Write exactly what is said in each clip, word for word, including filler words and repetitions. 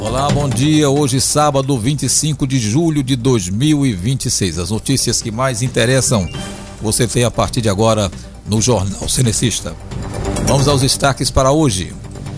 Olá, bom dia. Hoje, sábado, vinte e cinco de julho de dois mil e vinte e seis. As notícias que mais interessam você tem a partir de agora no Jornal Cenecista. Vamos aos destaques para hoje.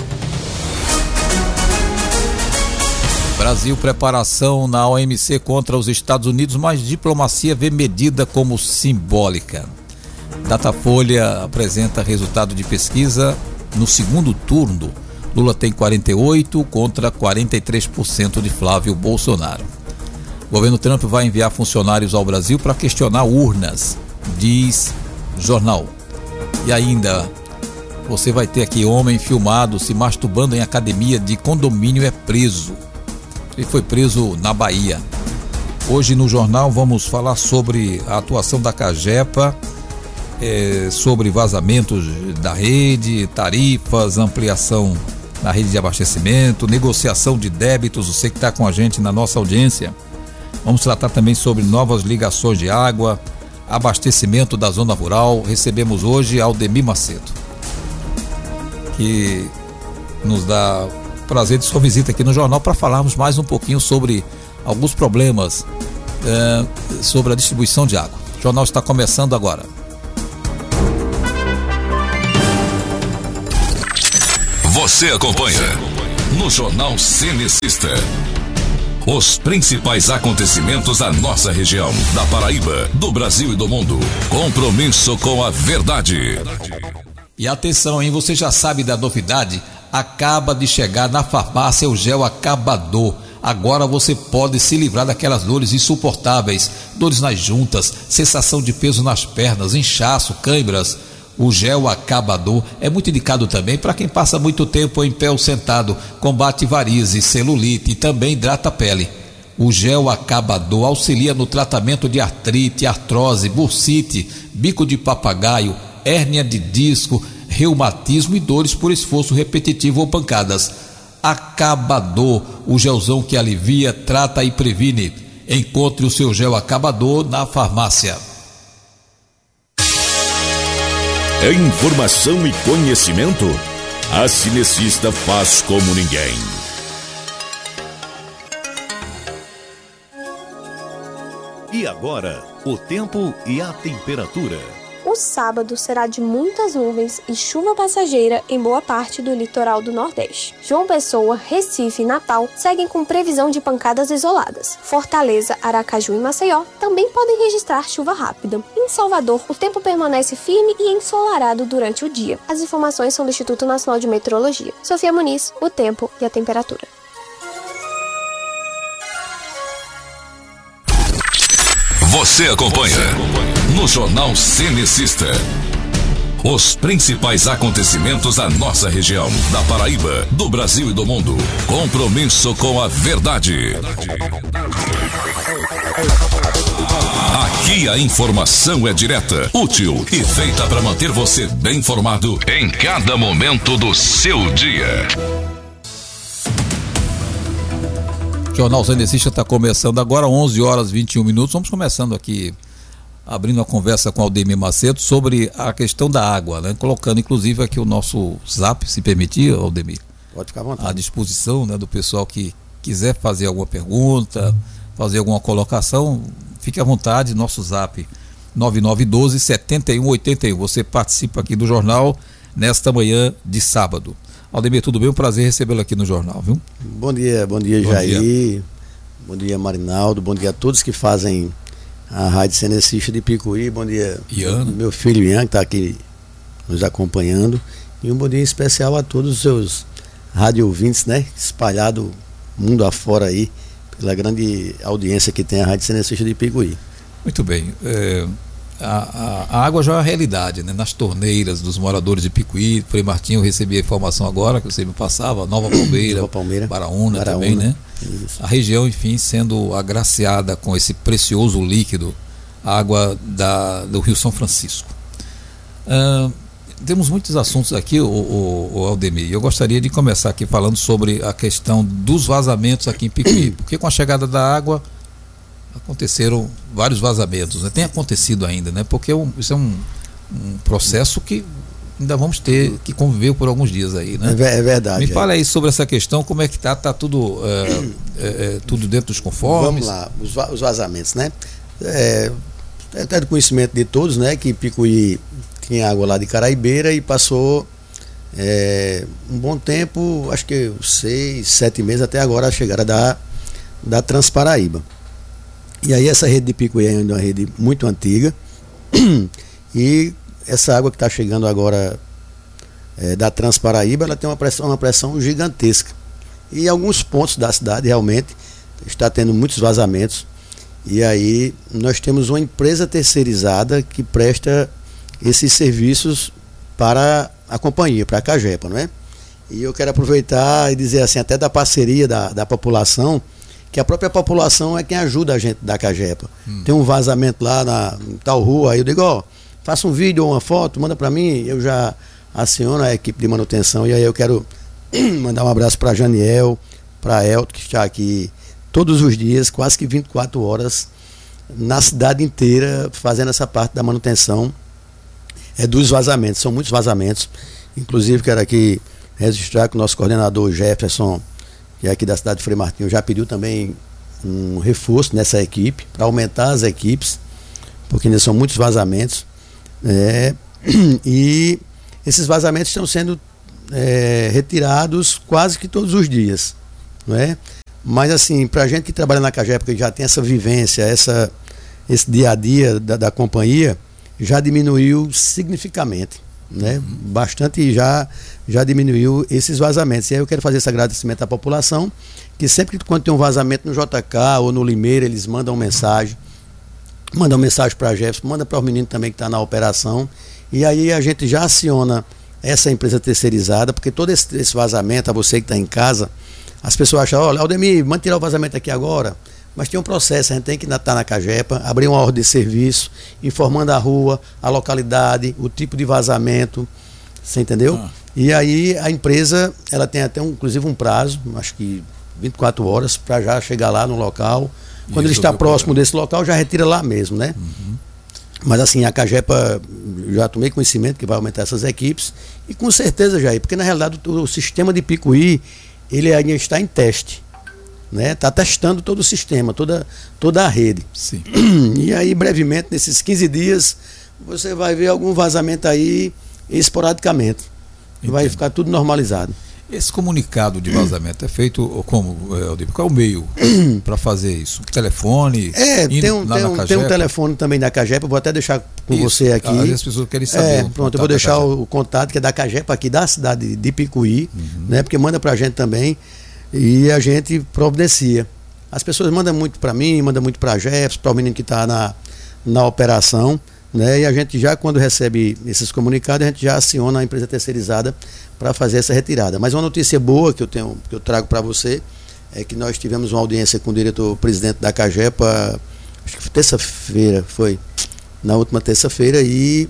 Brasil, preparação na O M C contra os Estados Unidos, mas diplomacia vê medida como simbólica. Datafolha apresenta resultado de pesquisa no segundo turno. Lula tem quarenta e oito por cento contra quarenta e três por cento de Flávio Bolsonaro. O governo Trump vai enviar funcionários ao Brasil para questionar urnas, diz jornal. E ainda, você vai ter aqui homem filmado se masturbando em academia de condomínio é preso. Ele foi preso na Bahia. Hoje no jornal vamos falar sobre a atuação da CAGEPA, é, sobre vazamentos da rede, tarifas, ampliação na rede de abastecimento, negociação de débitos, você que está com a gente na nossa audiência. Vamos tratar também sobre novas ligações de água, abastecimento da zona rural. Recebemos hoje Aldemir Macedo, que nos dá prazer de sua visita aqui no jornal para falarmos mais um pouquinho sobre alguns problemas é, sobre a distribuição de água. O jornal está começando agora. Você acompanha no Jornal Cenecista os principais acontecimentos da nossa região, da Paraíba, do Brasil e do mundo. Compromisso com a verdade. E atenção, hein? Você já sabe da novidade? Acaba de chegar na farmácia o gel acabador. Agora você pode se livrar daquelas dores insuportáveis, dores nas juntas, sensação de peso nas pernas, inchaço, câimbras. O gel acabador é muito indicado também para quem passa muito tempo em pé ou sentado, combate varizes, celulite e também hidrata a pele. O gel acabador auxilia no tratamento de artrite, artrose, bursite, bico de papagaio, hérnia de disco, reumatismo e dores por esforço repetitivo ou pancadas. Acabador, o gelzão que alivia, trata e previne. Encontre o seu gel acabador na farmácia. É informação e conhecimento? A Cenecista faz como ninguém. E agora, o tempo e a temperatura. O sábado será de muitas nuvens e chuva passageira em boa parte do litoral do Nordeste. João Pessoa, Recife e Natal seguem com previsão de pancadas isoladas. Fortaleza, Aracaju e Maceió também podem registrar chuva rápida. Em Salvador, o tempo permanece firme e ensolarado durante o dia. As informações são do Instituto Nacional de Meteorologia. Sofia Muniz, o tempo e a temperatura. Você acompanha no Jornal Cenecista os principais acontecimentos da nossa região, da Paraíba, do Brasil e do mundo. Compromisso com a verdade. Aqui a informação é direta, útil e feita para manter você bem informado em cada momento do seu dia. O Jornal Cenecista está começando agora, onze horas e vinte e um minutos. Vamos começando aqui, abrindo a conversa com Aldemir Macedo sobre a questão da água, né? Colocando inclusive aqui o nosso zap, se permitir, Aldemir. Pode ficar à vontade. À disposição, né, do pessoal que quiser fazer alguma pergunta, fazer alguma colocação, fique à vontade, nosso zap nove nove um dois, sete um oito um. Você participa aqui do jornal nesta manhã de sábado. Aldemir, tudo bem? Um prazer recebê-lo aqui no jornal, viu? Bom dia, bom dia, bom Jair. Dia. Bom dia, Marinaldo. Bom dia a todos que fazem a Rádio Cenecista de Picuí. Bom dia, Ian. Meu filho Ian, que está aqui nos acompanhando. E um bom dia especial a todos os seus rádio ouvintes, né? Espalhado mundo afora aí, pela grande audiência que tem a Rádio Cenecista de Picuí. Muito bem. É... A, a, a água já é uma realidade, né? Nas torneiras dos moradores de Picuí. Frei Martinho, eu recebi a informação agora que você me passava, Nova Palmeira, Nova Palmeira Baraúna, Baraúna também, né? Isso. A região, enfim, sendo agraciada com esse precioso líquido, a água da, do Rio São Francisco. Ah, temos muitos assuntos aqui, o, o, o Aldemir. Eu gostaria de começar aqui falando sobre a questão dos vazamentos aqui em Picuí, porque com a chegada da água aconteceram vários vazamentos, né? Tem acontecido ainda, né? Porque é um, isso é um, um processo que ainda vamos ter que conviver por alguns dias aí, né? É verdade. Me é. fala aí sobre essa questão, como é que tá? Tá tudo, é, é, tudo dentro dos conformes? Vamos lá, os vazamentos, né? É, é até do conhecimento de todos, né? Que Picuí tinha água lá de Caraibeira e passou é, um bom tempo, acho que seis, sete meses até agora a chegada da, da Transparaíba. E aí essa rede de Picuí é uma rede muito antiga e essa água que está chegando agora é, da Transparaíba, ela tem uma pressão, uma pressão gigantesca. E em alguns pontos da cidade realmente está tendo muitos vazamentos. E aí nós temos uma empresa terceirizada que presta esses serviços para a companhia, para a Cagepa, não é? E eu quero aproveitar e dizer assim, até da parceria da, da população, que a própria população é quem ajuda a gente da Cagepa. Hum. Tem um vazamento lá na em tal rua, aí eu digo, ó, faça um vídeo ou uma foto, manda para mim, eu já aciono a equipe de manutenção. E aí eu quero mandar um abraço para Janiel, para Elton, que está aqui todos os dias, quase que vinte e quatro horas, na cidade inteira, fazendo essa parte da manutenção é, dos vazamentos. São muitos vazamentos. Inclusive, quero aqui registrar que o nosso coordenador Jefferson, que é aqui da cidade de Frei Martinho, já pediu também um reforço nessa equipe, para aumentar as equipes, porque ainda são muitos vazamentos. É, e esses vazamentos estão sendo é, retirados quase que todos os dias, não é? Mas assim, para a gente que trabalha na Cagepa, que já tem essa vivência, essa, esse dia a dia da, da companhia, já diminuiu significativamente, né? Uhum. Bastante já, já diminuiu esses vazamentos. E aí eu quero fazer esse agradecimento à população, que sempre que quando tem um vazamento no J K ou no Limeira, eles mandam mensagem, mandam mensagem para a Jefferson, manda para o menino também que está na operação, e aí a gente já aciona essa empresa terceirizada, porque todo esse, esse vazamento, a você que está em casa, as pessoas acham, olha, Aldemir, manda tirar o vazamento aqui agora, mas tem um processo, a gente tem que estar na Cagepa, abrir uma ordem de serviço, informando a rua, a localidade, o tipo de vazamento, você entendeu? Ah. E aí a empresa, ela tem até um, inclusive um prazo, acho que vinte e quatro horas, para já chegar lá no local. Quando ele está próximo desse local, já retira lá mesmo, né? Uhum. Mas assim, a Cagepa, já tomei conhecimento que vai aumentar essas equipes, e com certeza, Jair, porque na realidade o, o sistema de Picuí, ele ainda está em teste, né? Está testando todo o sistema, toda, toda a rede. Sim. E aí, brevemente, nesses quinze dias, você vai ver algum vazamento aí esporadicamente. Entendo. Vai ficar tudo normalizado. Esse comunicado de vazamento é feito como, qual é o meio para fazer isso? Telefone? É, tem um, tem, um, tem um telefone também da Cagepa, vou até deixar com isso. Você aqui. Às vezes as pessoas querem saber. É, pronto, eu vou deixar o contato que é da Cagepa aqui da cidade de Picuí, uhum. né? Porque manda pra gente também e a gente providencia. As pessoas mandam muito para mim, mandam muito para a Jefferson, para o menino que está na, na operação, né? E a gente já, quando recebe esses comunicados, a gente já aciona a empresa terceirizada para fazer essa retirada. Mas uma notícia boa que eu tenho, que eu trago para você, é que nós tivemos uma audiência com o diretor-presidente da Cagepa, acho que terça-feira, foi na última terça-feira, e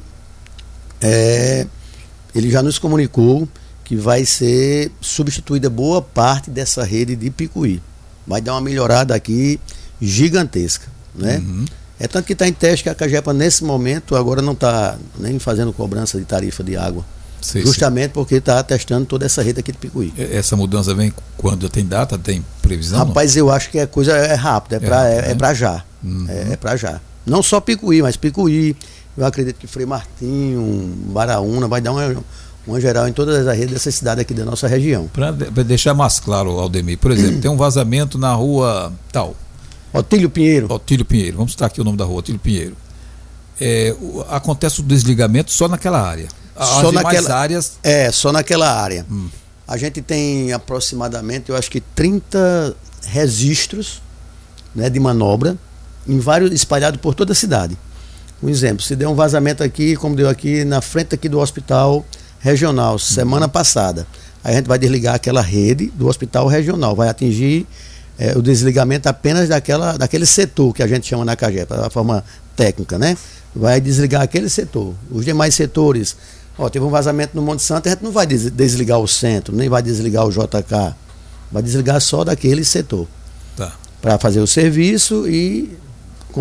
é, ele já nos comunicou que vai ser substituída boa parte dessa rede de Picuí. Vai dar uma melhorada aqui gigantesca, né? Uhum. É tanto que está em teste que a Cagepa nesse momento agora não está nem fazendo cobrança de tarifa de água. Sim, justamente sim. Porque está testando toda essa rede aqui de Picuí. Essa mudança vem quando tem data, tem previsão? Rapaz, não? Eu acho que a coisa é rápida, é para é, é, é para já. Uhum. É, é para já. Não só Picuí, mas Picuí, eu acredito que Frei Martinho, Baraúna, vai dar uma, uma geral em todas as redes dessa cidade aqui da nossa região. Para deixar mais claro, Aldemir, por exemplo, tem um vazamento na rua tal. Otílio Pinheiro. Otílio Pinheiro, vamos citar aqui o nome da rua, Otílio Pinheiro. É, o, acontece o desligamento só naquela área. As só naquela áreas. É, só naquela área. Hum. A gente tem aproximadamente, eu acho que trinta registros, né, de manobra, em vários, espalhados por toda a cidade. Um exemplo, se der um vazamento aqui, como deu aqui na frente aqui do hospital regional, semana hum. passada, aí a gente vai desligar aquela rede do hospital regional, vai atingir é, o desligamento apenas daquela, daquele setor que a gente chama na Cagepa, da forma técnica, né? Vai desligar aquele setor. Os demais setores, ó, teve um vazamento no Monte Santo, a gente não vai desligar o centro, nem vai desligar o J K, vai desligar só daquele setor. Tá. Para fazer o serviço e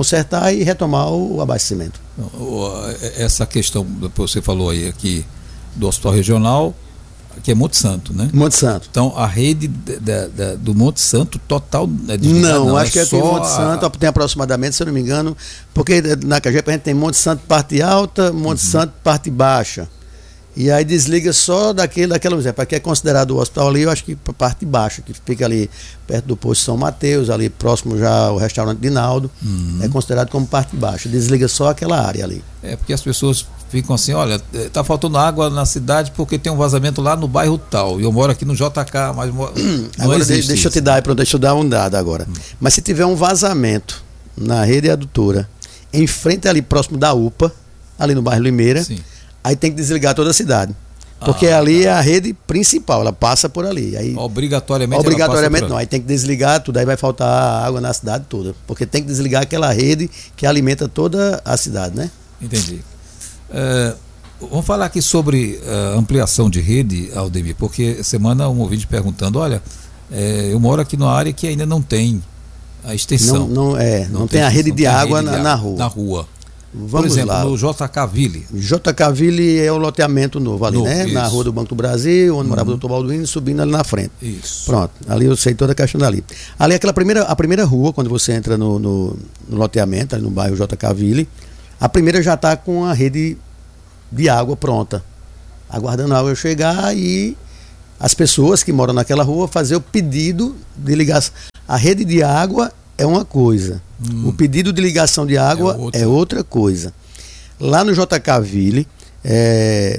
consertar e retomar o abastecimento. Essa questão que você falou aí, que do Hospital Regional, que é Monte Santo, né? Monte Santo. Então, a rede da, da, do Monte Santo total é desligada? Não, não, acho é que aqui só em Monte Santo a... tem aproximadamente, se eu não me engano, porque na Cagepa a gente tem Monte Santo parte alta, Monte uhum. Santo parte baixa. E aí desliga só daquele, daquela, por exemplo, aqui é considerado o hospital ali, eu acho que para parte baixa, que fica ali perto do posto São Mateus, ali próximo já ao restaurante Dinaldo, uhum. é considerado como parte baixa, desliga só aquela área ali. É porque as pessoas ficam assim, olha, tá faltando água na cidade porque tem um vazamento lá no bairro tal, e eu moro aqui no J K, mas não agora existe deixa isso. eu te dar, pronto, deixa eu dar um dado agora. Hum. Mas se tiver um vazamento na rede adutora, em frente ali próximo da U P A, ali no bairro Limeira, sim. aí tem que desligar toda a cidade. Porque ah, ali tá. é a rede principal, ela passa por ali. Aí, obrigatoriamente obrigatoriamente não, aí tem que desligar tudo, aí vai faltar água na cidade toda. Porque tem que desligar aquela rede que alimenta toda a cidade, né? Entendi. É, vamos falar aqui sobre uh, ampliação de rede, Aldemir, porque semana um ouvinte perguntando, olha, é, eu moro aqui numa área que ainda não tem a extensão. Não, não, é, não, não tem, tem a rede de água rede na, de na rua. Na rua. Vamos Por exemplo, lá. no J K Ville. J K Ville é o loteamento novo ali, novo, né? Isso. Na rua do Banco do Brasil, onde uhum. morava o doutor Balduino, subindo ali na frente. Isso. Pronto, ali eu sei toda a questão dali. Ali é aquela primeira, a primeira rua, quando você entra no, no, no loteamento, ali no bairro J K Ville, a primeira já está com a rede de água pronta, aguardando a água chegar e as pessoas que moram naquela rua fazer o pedido de ligação. A rede de água é uma coisa, hum. o pedido de ligação de água é outra, é outra coisa. Lá no J K Ville é,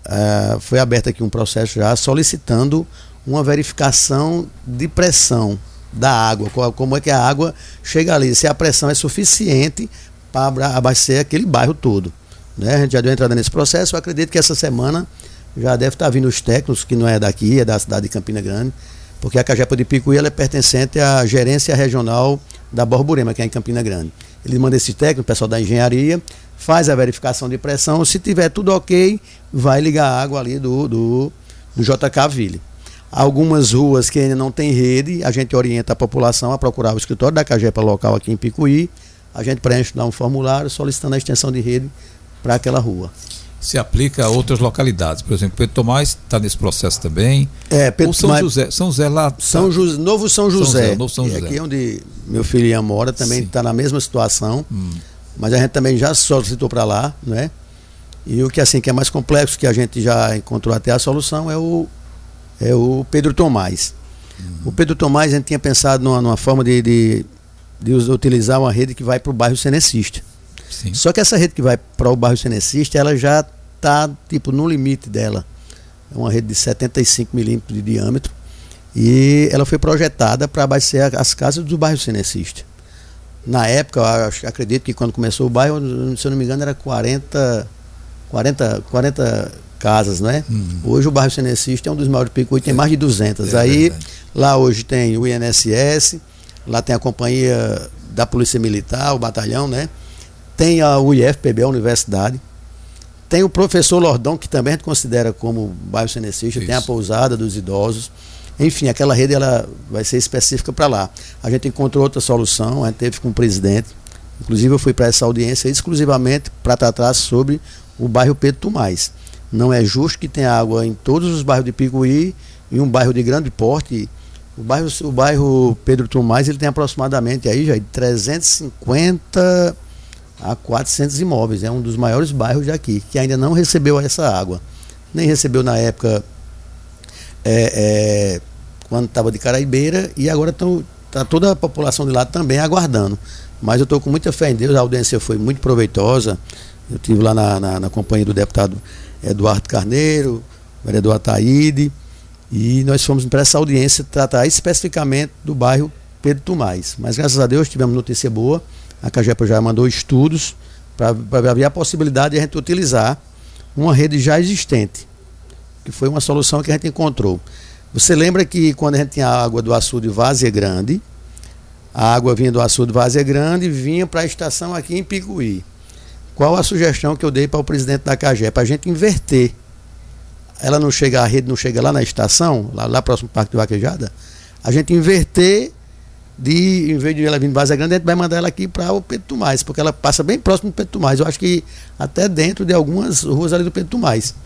é, foi aberto aqui um processo já solicitando uma verificação de pressão da água, qual, como é que a água chega ali, se a pressão é suficiente para abastecer aquele bairro todo. Né? A gente já deu entrada nesse processo, eu acredito que essa semana já deve estar vindo os técnicos, que não é daqui, é da cidade de Campina Grande, porque a Cagepa de Picuí ela é pertencente à gerência regional da Borborema, que é em Campina Grande. Ele manda esse técnico, o pessoal da engenharia, faz a verificação de pressão, se tiver tudo ok, vai ligar a água ali do, do, do J K Ville. Algumas ruas que ainda não tem rede, a gente orienta a população a procurar o escritório da Cagepa local aqui em Picuí, a gente preenche lá um formulário solicitando a extensão de rede para aquela rua. Se aplica a outras localidades, por exemplo, Pedro Tomás está nesse processo também. É, Pedro Ou São Tomás, José, São José lá. São José, Novo São José. São José, Novo São José. E aqui onde meu filho Ian mora também está na mesma situação, hum. mas a gente também já solicitou para lá, né? E o que assim que é mais complexo, que a gente já encontrou até a solução, é o, é o Pedro Tomás. Hum. O Pedro Tomás a gente tinha pensado numa, numa forma de, de, de utilizar uma rede que vai para o bairro Cenecista. Sim. Só que essa rede que vai para o bairro Cenecista, ela já está tipo no limite dela. É uma rede de setenta e cinco milímetros de diâmetro e ela foi projetada para abastecer as casas do bairro Cenecista. Na época, eu acredito que quando começou o bairro, se eu não me engano, era quarenta, quarenta, quarenta casas, né? Uhum. Hoje o bairro Cenecista é um dos maiores de Picuí, tem mais de duzentas. É, Aí é lá hoje tem o I N S S, lá tem a companhia da Polícia Militar, o batalhão, né? Tem a U I F P B, a universidade. Tem o professor Lordão, que também a gente considera como bairro Cenecista. Tem a pousada dos idosos. Enfim, aquela rede ela vai ser específica para lá. A gente encontrou outra solução, a gente teve com o presidente. Inclusive eu fui para essa audiência exclusivamente para tratar sobre o bairro Pedro Tomás. Não é justo que tenha água em todos os bairros de Picuí, em um bairro de grande porte. O bairro, o bairro Pedro Tomás ele tem aproximadamente aí já de trezentos e cinquenta a quatrocentos imóveis, é um dos maiores bairros daqui, que ainda não recebeu essa água, nem recebeu na época é, é, quando estava de Caraibeira, e agora está toda a população de lá também aguardando, mas eu estou com muita fé em Deus, a audiência foi muito proveitosa, eu estive lá na, na, na companhia do deputado Eduardo Carneiro, vereador Ataíde, e nós fomos para essa audiência tratar especificamente do bairro Pedro Tomás, mas graças a Deus tivemos notícia boa. A Cagepa já mandou estudos para haver a possibilidade de a gente utilizar uma rede já existente, que foi uma solução que a gente encontrou. Você lembra que quando a gente tinha a água do açude Várzea Grande, a água vinha do açude Várzea Grande e vinha para a estação aqui em Picuí. Qual a sugestão que eu dei para o presidente da Cagepa? A gente inverter. Ela não chega, a rede não chega lá na estação, lá, lá próximo do Parque de Vaquejada, a gente inverter. De, em vez de ela vir de Várzea Grande, a gente vai mandar ela aqui para o Pedro Tomás, porque ela passa bem próximo do Pedro Tomás. Eu acho que até dentro de algumas ruas ali do Pedro Tomás.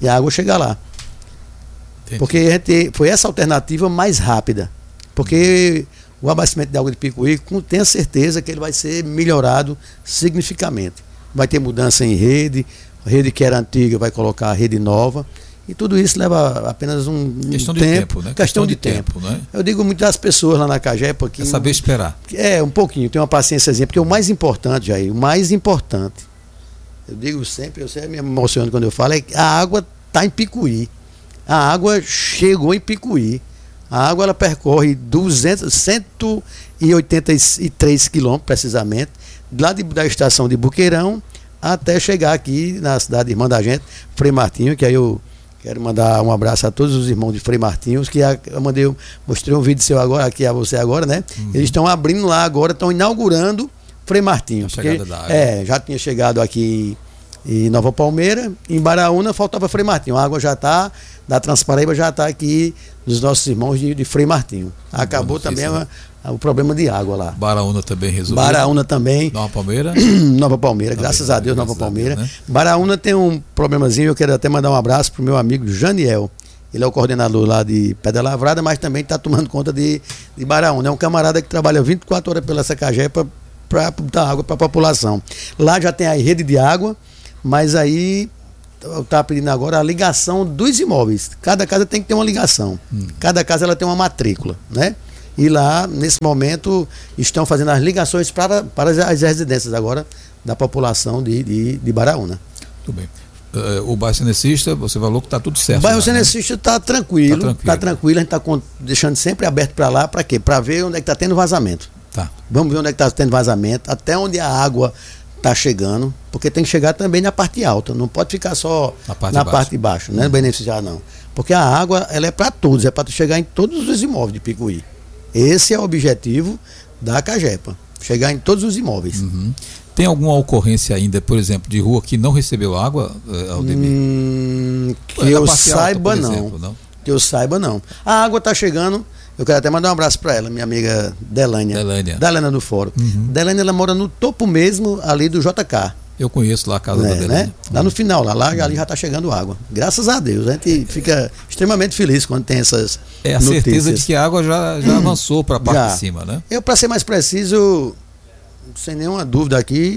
e a água chega lá. Entendi. Porque a gente, foi essa alternativa mais rápida. Porque o abastecimento de água de Picuí, tenha certeza que ele vai ser melhorado significativamente. Vai ter mudança em rede, a rede que era antiga vai colocar a rede nova. E tudo isso leva apenas um, questão um de tempo, tempo, né? Questão, questão de, de tempo. tempo, né? Eu digo muito das pessoas lá na Cagepa que... É saber esperar. É, um pouquinho, tem uma paciênciazinha, porque o mais importante, Jair, o mais importante, eu digo sempre, eu sempre me emociono quando eu falo, é que a água está em Picuí. A água chegou em Picuí. A água ela percorre duzentos, cento e oitenta e três quilômetros, precisamente, lá de, da estação de Buqueirão até chegar aqui na cidade irmã da gente, Frei Martinho, que aí eu quero mandar um abraço a todos os irmãos de Frei Martinhos, que eu mandei, eu mostrei um vídeo seu agora, aqui a você agora, né? Uhum. Eles estão abrindo lá agora, estão inaugurando Frei Martinhos. A chegada da água. É, já tinha chegado aqui em Nova Palmeira, em Baraúna faltava Frei Martinho. A água já está, da Transparaíba já está aqui dos nossos irmãos de, de Frei Martinho. Acabou também a, a, o problema de água lá. Baraúna também resolveu. Baraúna também. Nova Palmeira. Nova Palmeira, Nova graças a Deus, Nova Palmeira. Deus, né? Baraúna tem um problemazinho, eu quero até mandar um abraço pro meu amigo Janiel. Ele é o coordenador lá de Pedra Lavrada, mas também está tomando conta de, de Baraúna. É um camarada que trabalha vinte e quatro horas pela Cagepa para botar água para a população. Lá já tem a rede de água, mas aí eu estava pedindo agora a ligação dos imóveis. Cada casa tem que ter uma ligação. Hum. Cada casa ela tem uma matrícula, né? E lá, nesse momento, estão fazendo as ligações para, para as residências agora da população de, de, de Baraúna. Tudo bem. Uh, o bairro Cenecista, você falou que está tudo certo. O bairro lá, Cenecista está né? tranquilo, está tranquilo. Tá tranquilo, a gente está deixando sempre aberto para lá, para quê? Para ver onde é que está tendo vazamento. Tá. Vamos ver onde é que está tendo vazamento, até onde a água está chegando, porque tem que chegar também na parte alta, não pode ficar só na parte, na de, parte de baixo, né? Uhum. Beneficiar não. Porque a água, ela é para todos, é para chegar em todos os imóveis de Picuí. Esse é o objetivo da Cagepa, chegar em todos os imóveis. Uhum. Tem alguma ocorrência ainda, por exemplo, de rua que não recebeu água, Aldemir? Hum, que eu saiba alta, não. Exemplo, não. Que eu saiba não. A água está chegando. Eu quero até mandar um abraço para ela, minha amiga Delânia. Delânia. Delânia do Fórum. Uhum. Delânia, ela mora no topo mesmo ali do J K. Eu conheço lá a casa é, da Delânia. Né? Lá no final, lá, lá uhum. ali já está chegando água. Graças a Deus. A gente fica extremamente feliz quando tem essas É a notícias. certeza de que a água já, já avançou para a parte já. de cima, né? Eu, para ser mais preciso, sem nenhuma dúvida aqui,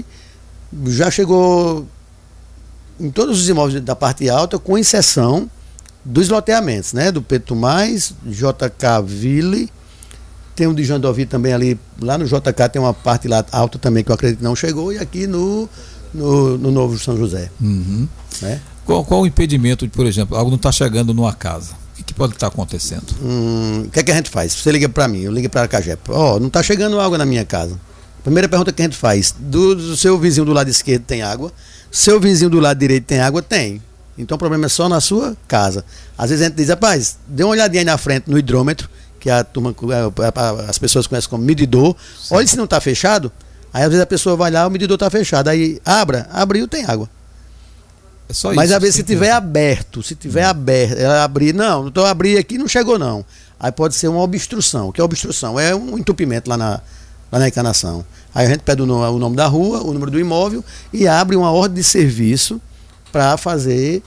já chegou em todos os imóveis da parte alta, com exceção dos loteamentos, né? Do Pedro Tomás, J K Ville, tem um de Jandovi também ali, lá no J K tem uma parte lá alta também que eu acredito que não chegou, e aqui no, no, no Novo São José. Uhum. Né? Qual, qual o impedimento de, por exemplo, algo não está chegando numa casa? O que, que pode estar acontecendo? Hum, o que é que a gente faz? Você liga para mim, eu ligo para a Cagepa. Ó, oh, não está chegando água na minha casa. Primeira pergunta que a gente faz, do, do seu vizinho do lado esquerdo tem água? Seu vizinho do lado direito tem água? Tem. Então o problema é só na sua casa. Às vezes a gente diz, rapaz, dê uma olhadinha aí na frente no hidrômetro, que a turma, as pessoas conhecem como medidor. Sim. Olha se não está fechado. Aí às vezes a pessoa vai lá, o medidor está fechado. Aí abra, abriu, tem água. É só Mas isso, às vezes se tiver aberto, se tiver hum. aberto, ela abrir, não, então abrir aqui não chegou não. Aí pode ser uma obstrução. O que é obstrução? É um entupimento lá na, lá na encanação. Aí a gente pede o nome, o nome da rua, o número do imóvel e abre uma ordem de serviço para fazer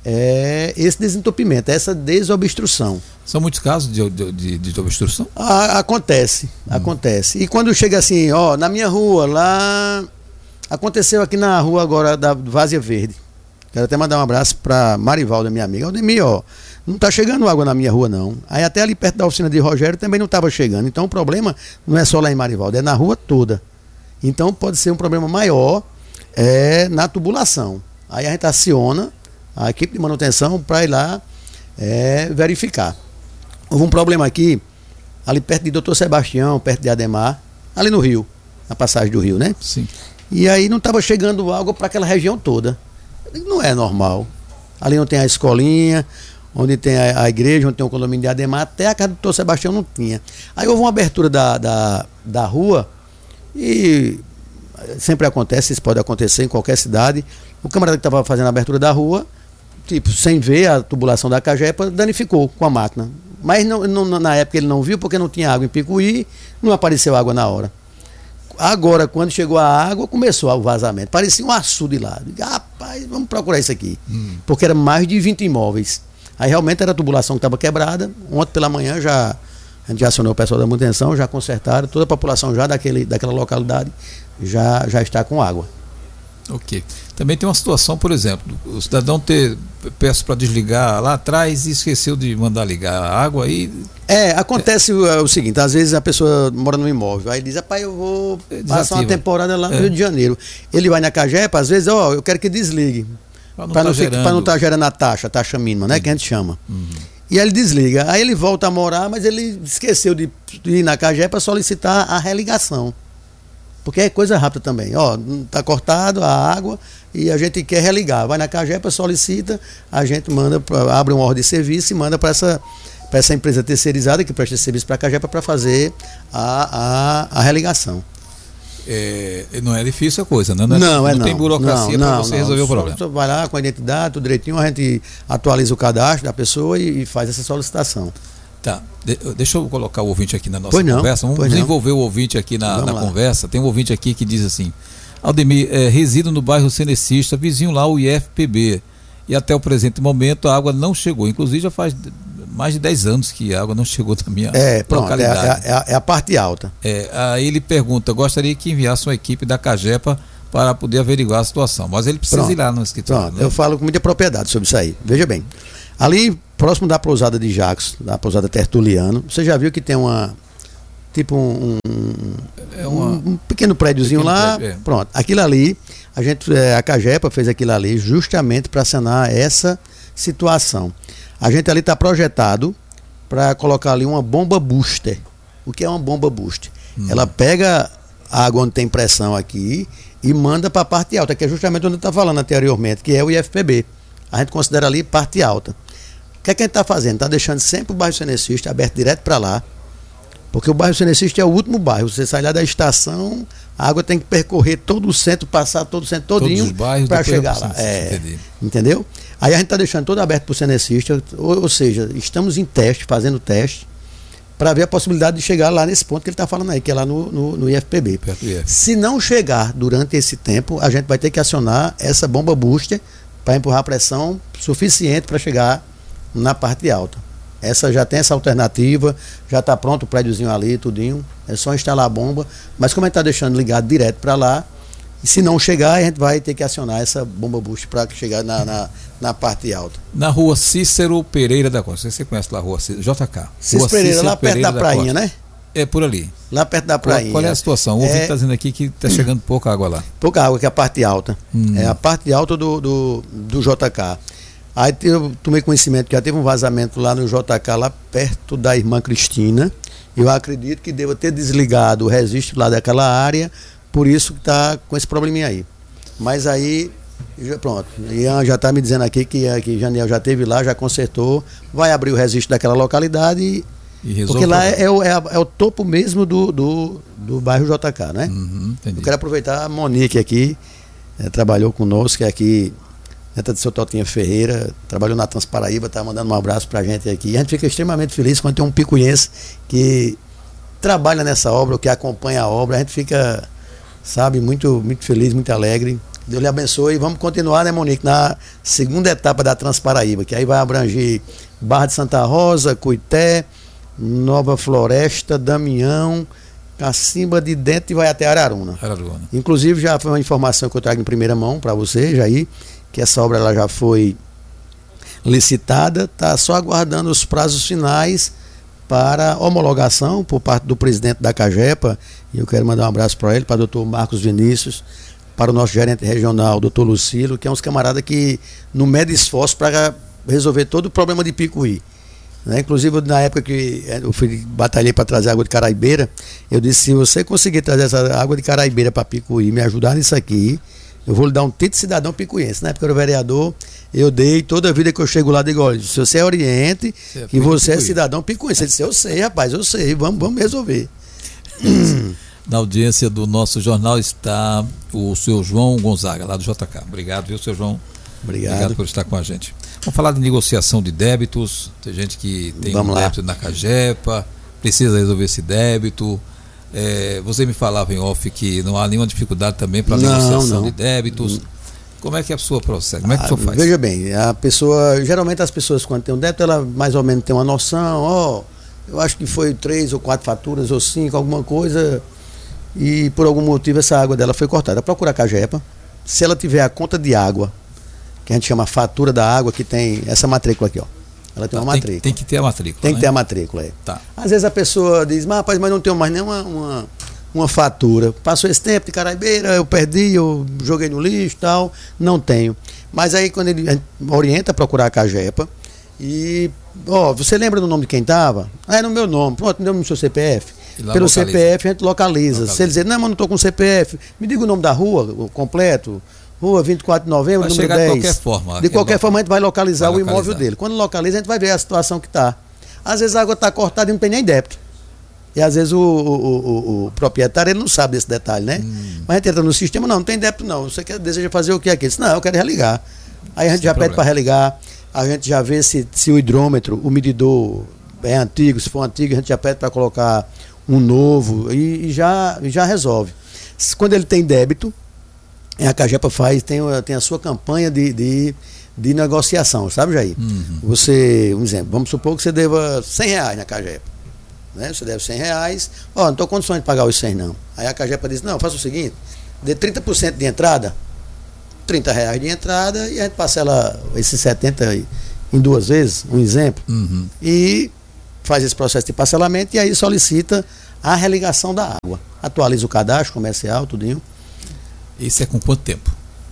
é, esse desentupimento, essa desobstrução. São muitos casos de, de, de, de obstrução? Ah, acontece, hum. acontece. E quando chega assim, ó, na minha rua, lá, aconteceu aqui na rua agora da Várzea Verde. Quero até mandar um abraço para Marivalda, minha amiga. Aldemir, ó, não está chegando água na minha rua, não. Aí até ali perto da oficina de Rogério também não estava chegando. Então o problema não é só lá em Marivalda, é na rua toda. Então pode ser um problema maior é, na tubulação. Aí a gente aciona a equipe de manutenção para ir lá é, verificar. Houve um problema aqui, ali perto de doutor Sebastião, perto de Ademar, ali no Rio, na passagem do Rio, né? Sim. E aí não estava chegando água para aquela região toda. Não é normal. Ali onde tem a escolinha, onde tem a, a igreja, onde tem o condomínio de Ademar, até a casa do doutor Sebastião não tinha. Aí houve uma abertura da, da, da rua, e sempre acontece, isso pode acontecer em qualquer cidade. O camarada que estava fazendo a abertura da rua, tipo, sem ver a tubulação da Cagepa, danificou com a máquina. Mas não, não, na época ele não viu porque não tinha água em Picuí, não apareceu água na hora. Agora, quando chegou a água, começou o vazamento. Parecia um açude lá. rapaz, vamos procurar isso aqui. Hum. Porque era mais de vinte imóveis. Aí realmente era a tubulação que estava quebrada. Ontem pela manhã já a gente já acionou o pessoal da manutenção, já consertaram, toda a população já daquele, daquela localidade já, já está com água. Ok. Também tem uma situação, por exemplo, o cidadão ter peço para desligar lá atrás e esqueceu de mandar ligar a água aí. É, acontece é. O, o seguinte, às vezes a pessoa mora no imóvel, aí diz, rapaz, eu vou Desativa. passar uma temporada lá no é. Rio de Janeiro. Ele vai na Cagepa, às vezes, ó, oh, eu quero que desligue. Para não estar tá tá gerando a taxa, a taxa mínima, né? Uhum. Que a gente chama. Uhum. E aí ele desliga. Aí ele volta a morar, mas ele esqueceu de ir na Cagepa para solicitar a religação. Porque é coisa rápida também. Ó, tá cortado a água e a gente quer religar. Vai na Cagepa, solicita, a gente manda, abre uma ordem de serviço e manda para essa, para essa empresa terceirizada que presta serviço para a Cagepa para fazer a, a, a religação. É, não é difícil a coisa, né? Não, é, não, é não não. tem burocracia para você não, resolver só, o problema. Só vai lá com a identidade, tudo direitinho, a gente atualiza o cadastro da pessoa e, e faz essa solicitação. Tá, de, deixa eu colocar o ouvinte aqui na nossa pois não, conversa. Vamos desenvolver não. o ouvinte aqui na, na conversa. Tem um ouvinte aqui que diz assim: Aldemir, é, resido no bairro Cenecista, vizinho lá o I F P B. E até o presente momento a água não chegou. Inclusive já faz mais de dez anos que a água não chegou da minha é, pronto, localidade. É a, é a parte alta. É, aí ele pergunta: gostaria que enviasse uma equipe da Cagepa para poder averiguar a situação. Mas ele precisa pronto, ir lá no escritório. Pronto, né? Eu falo com muita propriedade sobre isso aí. Veja bem. Ali, próximo da pousada de Jacos, da pousada Tertuliano, você já viu que tem uma. Tipo um. um, é uma, um pequeno prédiozinho pequeno lá. Prédio, é. Pronto. Aquilo ali, a gente, a Cagepa fez aquilo ali justamente para sanar essa situação. A gente ali está projetado para colocar ali uma bomba booster. O que é uma bomba booster? Hum. Ela pega a água onde tem pressão aqui e manda para a parte alta, que é justamente onde eu estava falando anteriormente, que é o I F P B. A gente considera ali parte alta. O que é que a gente está fazendo? Está deixando sempre o bairro Cenecista aberto direto para lá, porque o bairro Cenecista é o último bairro. Você sai lá da estação, a água tem que percorrer todo o centro, passar todo o centro todinho para chegar lá. É, entendeu? Aí a gente está deixando todo aberto para o Cenecista, ou, ou seja, estamos em teste, fazendo teste, para ver a possibilidade de chegar lá nesse ponto que ele está falando aí, que é lá no, no, no I F P B. Se não chegar durante esse tempo, a gente vai ter que acionar essa bomba booster para empurrar pressão suficiente para chegar na parte alta. Essa já tem essa alternativa, já está pronto o prédiozinho ali, tudinho, é só instalar a bomba, mas como a gente está deixando ligado direto para lá, e se não chegar, a gente vai ter que acionar essa bomba boost para chegar na, na, na parte alta. Na rua Cícero Pereira da Costa, você conhece lá a rua Cícero, J K? Cícero Pereira, Cícero lá perto da, da prainha, né? É por ali. Lá perto da prainha. Qual, qual é a situação? O ouvinte está é... dizendo aqui que está chegando pouca água lá. Pouca água, que é a parte alta. Hum. É a parte alta do, do, do J K. Aí eu tomei conhecimento que já teve um vazamento lá no J K, lá perto da irmã Cristina. Eu acredito que deva ter desligado o registro lá daquela área, por isso que está com esse probleminha aí. Mas aí, já, pronto, Ian já está me dizendo aqui que, que Janiel já esteve lá, já consertou, vai abrir o registro daquela localidade e E porque lá é, é, o, é, a, é o topo mesmo do, do, do bairro J K, né? Uhum, eu quero aproveitar a Monique aqui, é, trabalhou conosco, que é aqui, neta de seu Totinha Ferreira, trabalhou na Trans Paraíba, tá mandando um abraço pra gente aqui. E a gente fica extremamente feliz quando tem um picuiense que trabalha nessa obra, que acompanha a obra, a gente fica, sabe, muito, muito feliz, muito alegre. Deus lhe abençoe e vamos continuar, né, Monique, na segunda etapa da Trans Paraíba, que aí vai abranger Barra de Santa Rosa, Cuité, Nova Floresta, Damião, Cacimba de Dentro e vai até Araruna. Araruna. Inclusive já foi uma informação que eu trago em primeira mão para você, Jair, que essa obra ela já foi licitada, está só aguardando os prazos finais para homologação por parte do presidente da Cagepa, e eu quero mandar um abraço para ele, para o doutor Marcos Vinícius, para o nosso gerente regional, doutor Lucílio, que é uns camaradas que não mede esforço para resolver todo o problema de Picuí. Né? Inclusive, na época que eu fui batalhei para trazer água de Caraibeira, eu disse: se você conseguir trazer essa água de Caraibeira para Picuí, me ajudar nisso aqui, eu vou lhe dar um título de cidadão picuiense. Na época eu era vereador, eu dei, toda a vida que eu chego lá, digo: olha, se você é oriente, você é que você picuí. É cidadão picuiense. Ele disse: eu sei, rapaz, eu sei, vamos, vamos resolver. Na audiência do nosso jornal está o seu João Gonzaga, lá do J K. Obrigado, viu, seu João? Obrigado. Obrigado por estar com a gente. Vamos falar de negociação de débitos. Tem gente que tem Vamos um lá. débito na Cagepa, precisa resolver esse débito. É, você me falava em off que não há nenhuma dificuldade também para negociação não. de débitos. Como é que a pessoa procede? Como é que a pessoa faz? Veja bem, a pessoa, geralmente as pessoas quando tem um débito, ela mais ou menos tem uma noção, ó, oh, eu acho que foi três ou quatro faturas ou cinco, alguma coisa, e por algum motivo essa água dela foi cortada. Procura a Cagepa, se ela tiver a conta de água, que a gente chama fatura da água, que tem essa matrícula aqui, ó. Ela tem tá, uma matrícula. Tem, tem que ter a matrícula. Tem né? que ter a matrícula, é. Tá. Às vezes a pessoa diz, mas rapaz, mas não tenho mais nenhuma uma, uma fatura. Passou esse tempo de Caraibeira, eu perdi, eu joguei no lixo e tal, não tenho. Mas aí quando ele orienta a procurar a Cagepa, e, ó, você lembra do nome de quem estava? Ah, é no meu nome, pronto, deu no seu C P F. Pelo localiza. C P F a gente localiza. localiza. Se ele dizer, não, mas não estou com C P F, me diga o nome da rua, o completo. Rua vinte e quatro de novembro, vai número dez. De qualquer forma. De qualquer forma, a gente vai localizar, vai o imóvel localizar. dele. Quando localiza, a gente vai ver a situação que está. Às vezes a água está cortada e não tem nem débito. E às vezes o, o, o, o proprietário ele não sabe desse detalhe, né? Hum. Mas a gente entra no sistema, não, não tem débito não. Você quer, deseja fazer o que aqui? Ele diz, não, eu quero religar. Aí a gente Sem já problema. pede para religar, a gente já vê se, se o hidrômetro, o medidor é antigo, se for antigo, a gente já pede para colocar um novo e, e, já, e já resolve. Quando ele tem débito, a Cagepa faz, tem, tem a sua campanha de, de, de negociação, sabe, Jair? Uhum. Você, um exemplo, vamos supor que você deva cem reais na Cagepa. Né? Você deve cem reais, ó, não estou com condições de pagar os cem não. Aí a Cagepa diz, não, faça o seguinte, dê trinta por cento de entrada, trinta reais de entrada e a gente parcela esses setenta em duas vezes, um exemplo, uhum. e faz esse processo de parcelamento e aí solicita a religação da água. Atualiza o cadastro comercial, tudinho. Isso é com quanto tempo?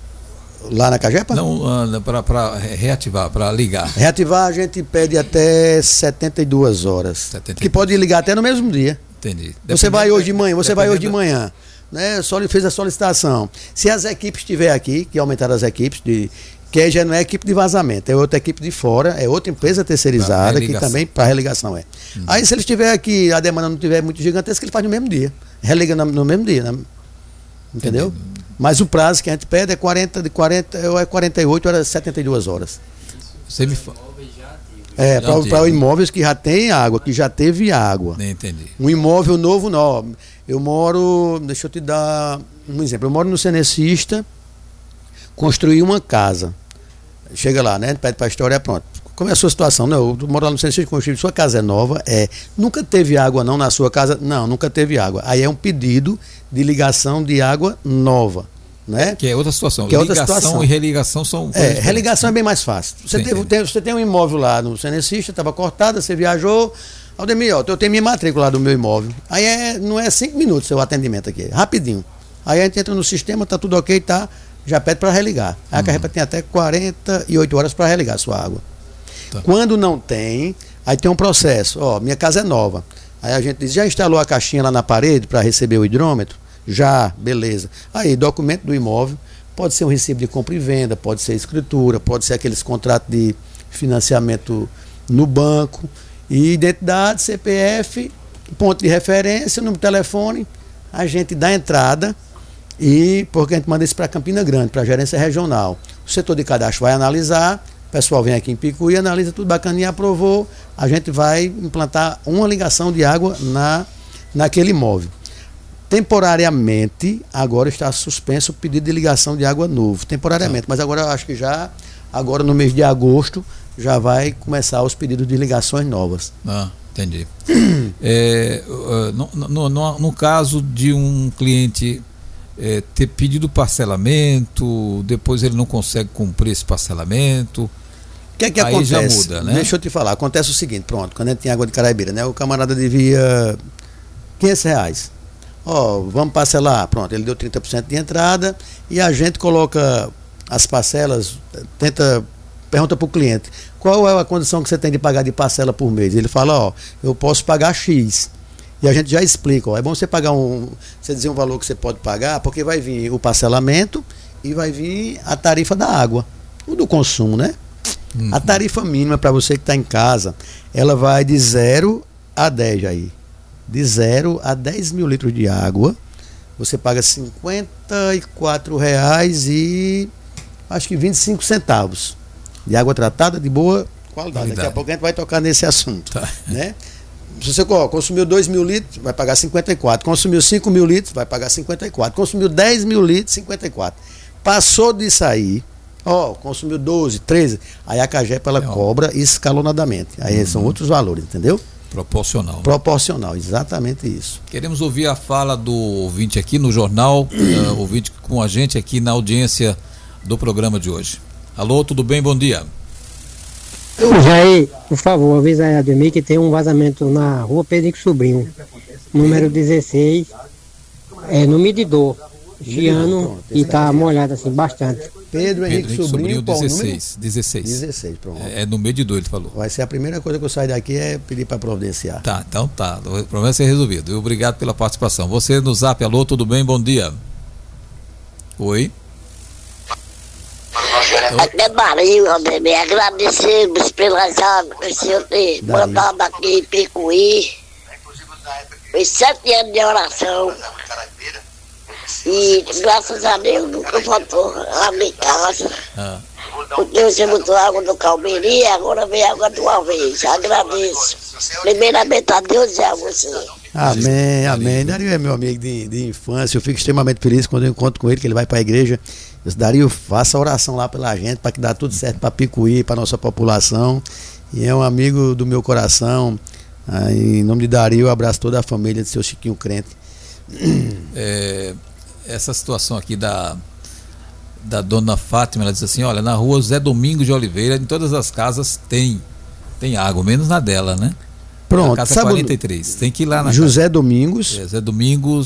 Lá na Cagepa? Não, para reativar, para ligar. Reativar a gente pede até setenta e duas horas. setenta e dois. Que pode ligar até no mesmo dia. Entendi. Você vai hoje de manhã, você vai hoje de manhã, né? Só fez a solicitação. Se as equipes estiver aqui, que aumentaram as equipes, de, que aí já não é equipe de vazamento, é outra equipe de fora, é outra empresa terceirizada, que também para religação é. Hum. Aí se ele estiver aqui, a demanda não estiver muito gigantesca, ele faz no mesmo dia. Religa no, no mesmo dia, né? Entendeu? Entendi. Mas o prazo que a gente pede é quarenta, de quarenta, ou é quarenta e oito ou é setenta e duas horas. Você me fala. É, para imóveis que já tem água, que já teve água. Entendi. Um imóvel novo, não. Eu moro, deixa eu te dar um exemplo. Eu moro no Cenecista, construí uma casa. Chega lá, né? A gente pede para a história, pronto. Como é a sua situação? Não, eu moro lá no Cenecista, construí, sua casa é nova, é. Nunca teve água não na sua casa? Não, nunca teve água. Aí é um pedido de ligação de água nova, né? Que é outra situação. Que é ligação outra situação. E religação são... É, religação é bem mais fácil. Você, teve, tem, você tem um imóvel lá no Cenecista, estava cortada, você viajou, Aldemir, ó, eu tenho minha matrícula lá do meu imóvel. Aí é, não é cinco minutos seu atendimento aqui, rapidinho. Aí a gente entra no sistema, tá tudo ok, tá? Já pede para religar. Aí uhum. a Cagepa tem até quarenta e oito horas para religar a sua água. Tá. Quando não tem, aí tem um processo. Ó, minha casa é nova. Aí a gente diz, já instalou a caixinha lá na parede para receber o hidrômetro? Já, beleza. Aí, documento do imóvel, pode ser um recibo de compra e venda, pode ser escritura, pode ser aqueles contratos de financiamento no banco, e identidade, C P F, ponto de referência, número de telefone, a gente dá entrada, e porque a gente manda isso para Campina Grande, para a gerência regional. O setor de cadastro vai analisar, o pessoal vem aqui em Picuí, analisa tudo bacaninha, aprovou, a gente vai implantar uma ligação de água na, naquele imóvel. Temporariamente, agora está suspenso o pedido de ligação de água novo, temporariamente, mas agora eu acho que já, agora no mês de agosto, já vai começar os pedidos de ligações novas. Ah, entendi. é, no, no, no, no caso de um cliente é, ter pedido parcelamento, depois ele não consegue cumprir esse parcelamento, o que é que aí acontece? Já muda, né? Deixa eu te falar, acontece o seguinte, pronto, quando a gente tem água de Caraibeira, né, o camarada devia quinhentos reais. Ó, vamos parcelar, pronto, ele deu trinta por cento de entrada e a gente coloca as parcelas, tenta, pergunta para o cliente, qual é a condição que você tem de pagar de parcela por mês? Ele fala, ó, eu posso pagar X. E a gente já explica, ó, é bom você pagar um, você dizer um valor que você pode pagar, porque vai vir o parcelamento e vai vir a tarifa da água, o do consumo, né? Uhum. A tarifa mínima para você que está em casa, ela vai de zero a dez aí. De zero a dez mil litros de água, você paga cinquenta e quatro reais e acho que vinte e cinco centavos de água tratada de boa qualidade. Daqui a pouco a gente vai tocar nesse assunto. Tá. Né? Se você ó, consumiu dois mil litros, vai pagar cinquenta e quatro. Consumiu cinco mil litros, vai pagar cinquenta e quatro. Consumiu dez mil litros, cinquenta e quatro. Passou de sair, ó, consumiu doze, treze, aí a CAGEP ela é, cobra escalonadamente. Aí uhum. são outros valores, entendeu? Proporcional. Proporcional, exatamente isso. Queremos ouvir a fala do ouvinte aqui no jornal, uh, ouvinte com a gente aqui na audiência do programa de hoje. Alô, tudo bem? Bom dia. Jair, por favor, avisa aí a Ademir que tem um vazamento na rua Pedro Sobrinho, número dezesseis, é, no medidor, Giano, e tá molhado assim, bastante. Pedro Henrique, Pedro Henrique Sobrinho, Sobrinho dezesseis, dezesseis. dezesseis, pronto. É, é no medidor, ele falou. Vai ser a primeira coisa que eu sair daqui é pedir para providenciar. Tá, então tá, o problema vai ser resolvido. Obrigado pela participação. Você no Zap, alô, tudo bem? Bom dia. Oi. Até Marinho, Aldemir, agradecemos pelas águas que o senhor tem mandado aqui em Picuí. Foi sete anos de oração. E graças a Deus nunca faltou a minha casa. Ah. Porque você botou água no Calmeri, agora vem água de uma vez. Agradeço. Primeiramente a Deus e a você. Amém, amém. Dario é meu amigo de, de infância. Eu fico extremamente feliz quando eu encontro com ele, que ele vai para a igreja. Eu, Dario, faça a oração lá pela gente, para que dá tudo certo para Picuí, para nossa população. E é um amigo do meu coração. Ah, em nome de Dario, eu abraço toda a família de seu Chiquinho Crente. É, essa situação aqui da, da dona Fátima, ela diz assim, olha, na rua Zé Domingos de Oliveira, em todas as casas tem, tem água, menos na dela, né? Pronto, casa sabe quarenta e três, tem que ir lá na José casa. Domingos. É, Zé Domingos